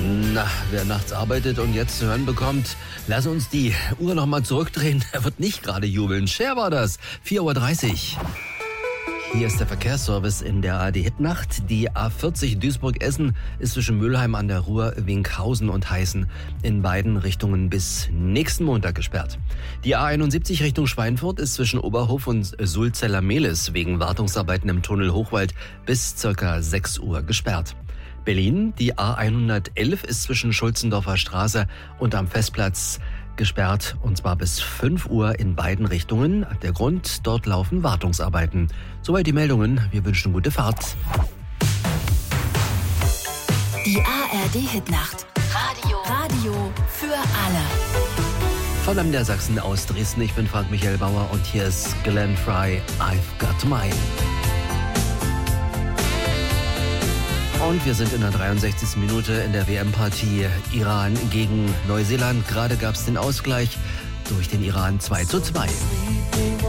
Na, wer nachts arbeitet und jetzt zu hören bekommt, lass uns die Uhr nochmal zurückdrehen. Er wird nicht gerade jubeln. Cher war das. 4:30 Uhr. Hier ist der Verkehrsservice in der ARD-Hitnacht. Die A40 Duisburg-Essen ist zwischen Mülheim an der Ruhr, Winkhausen und Heißen in beiden Richtungen bis nächsten Montag gesperrt. Die A71 Richtung Schweinfurt ist zwischen Oberhof und Sulzeller-Mehlis wegen Wartungsarbeiten im Tunnel Hochwald bis ca. 6 Uhr gesperrt. Berlin, die A111 ist zwischen Schulzendorfer Straße und am Festplatz gesperrt, und zwar bis 5 Uhr in beiden Richtungen. Der Grund, dort laufen Wartungsarbeiten. Soweit die Meldungen. Wir wünschen gute Fahrt. Die ARD-Hitnacht. Radio für alle. Von einem der Sachsen aus Dresden. Ich bin Frank Michael Bauer und hier ist Glenn Frey, I've Got Mine. Und wir sind in der 63. Minute in der WM-Partie Iran gegen Neuseeland. Gerade gab es den Ausgleich durch den Iran 2:2.